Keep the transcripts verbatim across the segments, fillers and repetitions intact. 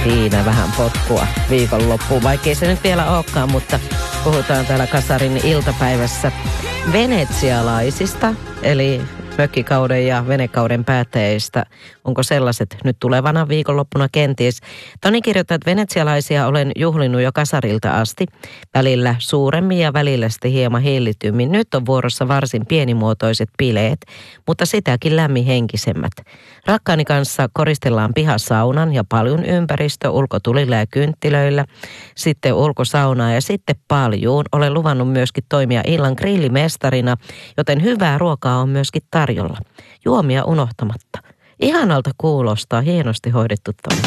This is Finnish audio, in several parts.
Siinä vähän potkua viikonloppuun, vaikkei se nyt vielä olekaan, mutta puhutaan täällä Kasarin iltapäivässä venetsialaisista, eli mökkikauden ja venekauden päättäjistä. Onko sellaiset nyt tulevana viikonloppuna kenties? Toni kirjoittaa, että venetsialaisia olen juhlinut jo Kasarilta asti. Välillä suuremmin ja välillä sitten hieman hillitymmin. Nyt on vuorossa varsin pienimuotoiset bileet, mutta sitäkin lämminhenkisemmät. Rakkaani kanssa koristellaan pihasaunan ja paljon ympäristö ulkotulilla ja kynttilöillä. Sitten ulkosaunaa ja sitten paljuun. Olen luvannut myöskin toimia illan grillimestarina, joten hyvää ruokaa on myöskin tarjolla. Juomia unohtamatta. Ihanalta kuulostaa, hienosti hoidettu Toni.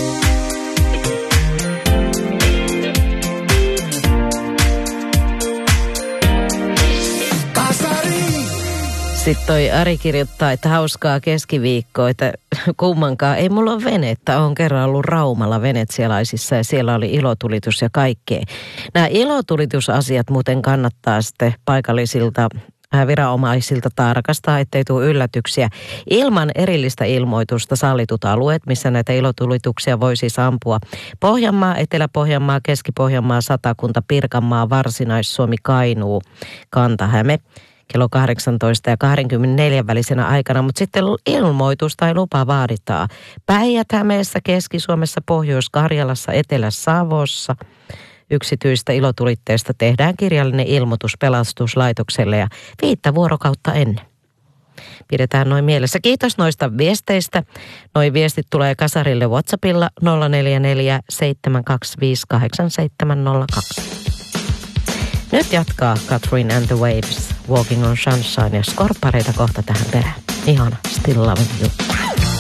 Sitten toi Ari kirjoittaa, että hauskaa keskiviikkoa, että kummankaan ei mulla ole venettä. Olen kerran ollut Raumalla venetsialaisissa ja siellä oli ilotulitus ja kaikkea. Nämä ilotulitusasiat muuten kannattaa sitten paikallisilta viranomaisilta tarkastaa, ettei tule yllätyksiä. Ilman erillistä ilmoitusta sallitut alueet, missä näitä ilotulituksia voi siis ampua. Pohjanmaa, Etelä-Pohjanmaa, Keski-Pohjanmaa, Satakunta, Pirkanmaa, Varsinais-Suomi, Kainuu, Kanta-Häme. Kello kahdeksantoista ja kaksikymmentäneljä välisenä aikana, mutta sitten ilmoitus tai lupa vaaditaan. Päijät-Hämeessä, Keski-Suomessa, Pohjois-Karjalassa, Etelä-Savossa. Yksityistä ilotulitteesta tehdään kirjallinen ilmoitus pelastuslaitokselle ja viittä vuorokautta ennen. Pidetään noin mielessä. Kiitos noista viesteistä. Noi viestit tulee Kasarille WhatsAppilla nolla neljä neljä seitsemän kaksi viisi kahdeksan seitsemän nolla kaksi. Nyt jatkaa Catherine and the Waves, Walking on Sunshine ja skorppareita kohta tähän perään. Ihana, Still Loving You.